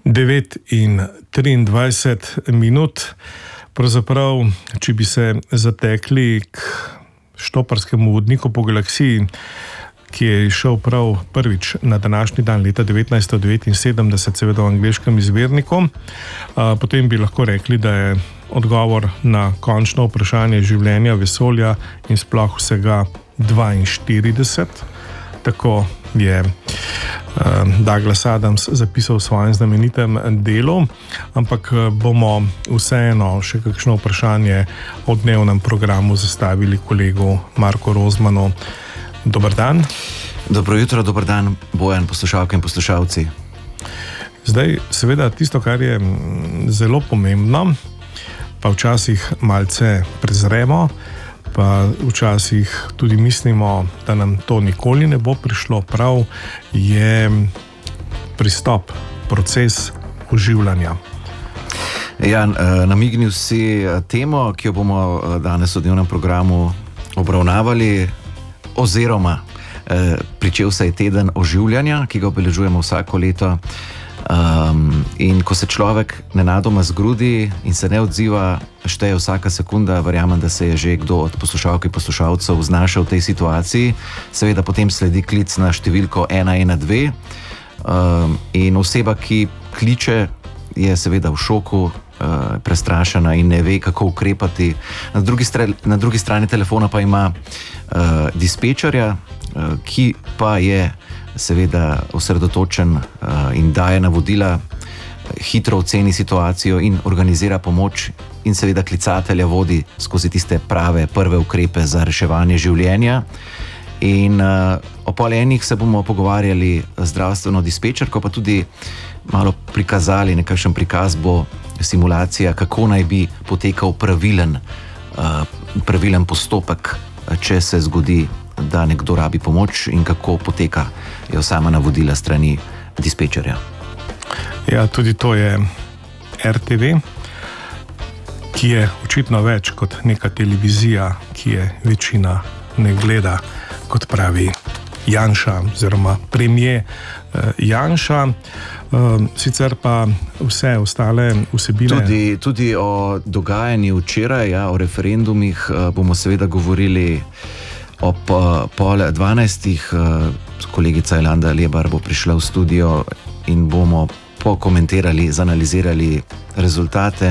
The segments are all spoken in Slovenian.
9:23. Pravzaprav, če bi se zatekli k štoparskemu vodniku po galaksiji, ki je išel prav prvič na današnji dan leta 1979, seveda v angleškem izvirniku, potem bi lahko rekli, da je odgovor na končno vprašanje življenja, vesolja in sploh vsega 42. Tako je Douglas Adams zapisal v svojem znamenitem delu, ampak bomo vseeno še kakšno vprašanje o dnevnem programu zastavili kolegu Marku Rozmanu. Dober dan. Dobro jutro, dober dan, Bojan, poslušalke in poslušalci. Zdaj, seveda, tisto, kar je zelo pomembno, pa včasih malce prezremo, pa včasih tudi mislimo, da nam to nikoli ne bo prišlo prav, je pristop, proces oživljanja. Ja, namignil si temo, ki jo bomo danes v dnevnem programu obravnavali, oziroma pričel se je teden oživljanja, ki ga obeležujemo vsako leto. In ko se človek nenadoma zgrudi in se ne odziva, šteje vsaka sekunda. Verjamem, da se je že kdo od poslušalk in poslušalcev znašel v tej situaciji. Seveda potem sledi klic na številko 112 in oseba, ki kliče, je seveda v šoku, prestrašena in ne ve, kako ukrepati. Na drugi strani telefona pa ima dispečerja, ki pa je seveda osredotočen in daje navodila, hitro oceni situacijo in organizira pomoč in seveda klicatelja vodi skozi tiste prave prve ukrepe za reševanje življenja. In o 12:30 se bomo pogovarjali z zdravstveno dispečerko, pa tudi malo prikazali, nekakšen prikaz bo simulacija, kako naj bi potekal pravilen postopek, če se zgodi, da nekdo rabi pomoč, in kako potekajo sama navodila strani dispečerja. Ja, tudi to je RTV, ki je očitno več kot neka televizija, ki je večina ne gleda, kot pravi Janša oziroma premier Janša. Sicer pa vse ostale vsebine. Tudi o dogajanju včeraj, o referendumih bomo seveda govorili ob 11:30. Kolegica Jolanda Lebar bo prišla v studio in bomo pokomentirali, zanalizirali rezultate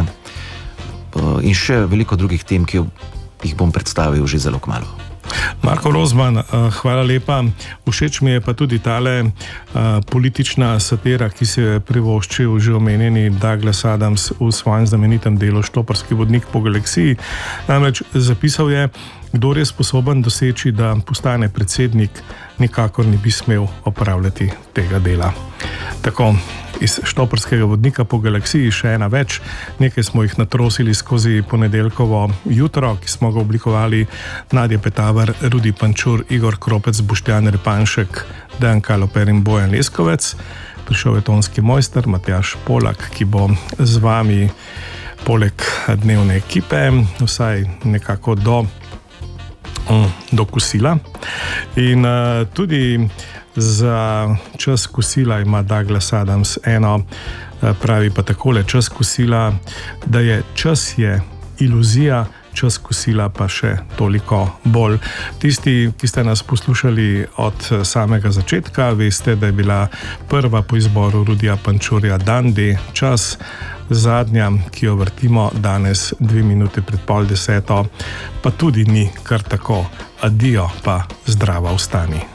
in še veliko drugih tem, ki jih bom predstavil že zelo kmalu. Marko Rozman, hvala lepa. Všeč mi je pa tudi tale politična satira, ki se je privoščil že omenjeni Douglas Adams v svojem znamenitem delu Štoparski vodnik po galaksiji. Namreč zapisal je: kdor je sposoben doseči, da postane predsednik, nikakor ne bi smel opravljati tega dela. Tako, iz Štoparskega vodnika po galaksiji še ena več. Nekaj smo jih natrosili skozi ponedeljkovo jutro, ki smo ga oblikovali Nadja Petaver, Rudi Pančur, Igor Kropec, Boštjan Repanšek, Dejan Kaloper in Bojan Leskovec. Prišel je tonski mojster Matjaž Polak, ki bo z vami poleg dnevne ekipe vsaj nekako do kosila. In tudi za čas kosila ima Douglas Adams eno, pravi pa takole: čas kosila, da je čas je iluzija, čas kosila pa še toliko bolj. Tisti, ki ste nas poslušali od samega začetka, veste, da je bila prva po izboru Rudija Pančurja Dan D čas, zadnja, ki jo vrtimo danes 2 minute pred 9:30, pa tudi ni kar tako. Adijo, pa zdrava ostani.